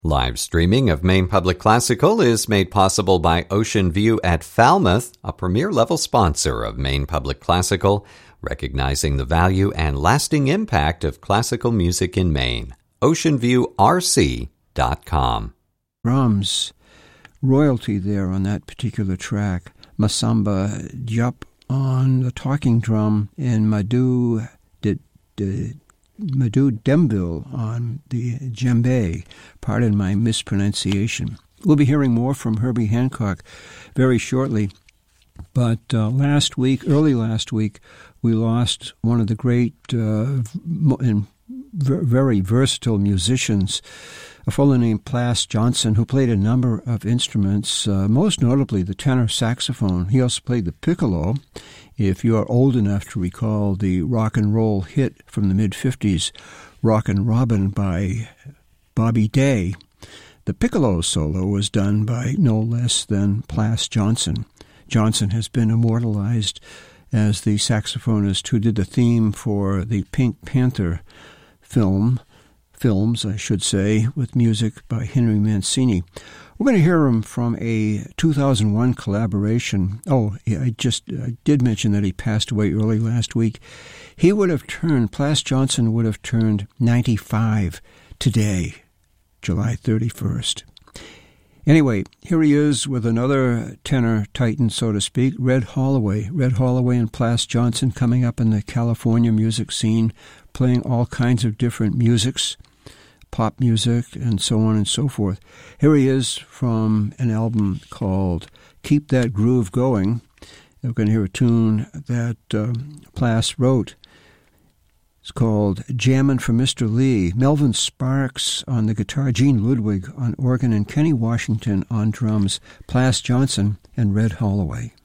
Live streaming of Maine Public Classical is made possible by Ocean View at Falmouth, a premier-level sponsor of Maine Public Classical, recognizing the value and lasting impact of classical music in Maine. OceanViewRC.com. Drums, royalty there on that particular track. Masamba Diop on the talking drum, and Madhu Demville on the djembe. Pardon my mispronunciation. We'll be hearing more from Herbie Hancock very shortly. But early last week, we lost one of the great and very versatile musicians, a fellow named Plas Johnson, who played a number of instruments, most notably the tenor saxophone. He also played the piccolo. If you are old enough to recall the rock and roll hit from the mid-50s, Rockin' Robin by Bobby Day, the piccolo solo was done by no less than Plas Johnson. Johnson has been immortalized as the saxophonist who did the theme for the Pink Panther films, with music by Henry Mancini. We're going to hear him from a 2001 collaboration. I did mention that he passed away early last week. Plas Johnson would have turned 95 today, July 31st. Anyway, here he is with another tenor titan, so to speak, Red Holloway. Red Holloway and Plas Johnson coming up in the California music scene, playing all kinds of different musics, pop music, and so on and so forth. Here he is from an album called Keep That Groove Going. We're going to hear a tune that Plas wrote. It's called Jammin' for Mr. Lee. Melvin Sparks on the guitar, Gene Ludwig on organ, and Kenny Washington on drums. Plas Johnson and Red Holloway.